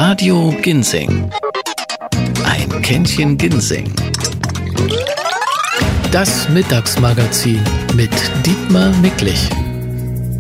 Radio Ginseng. Ein Kännchen Ginseng. Das Mittagsmagazin mit Dietmar Micklich.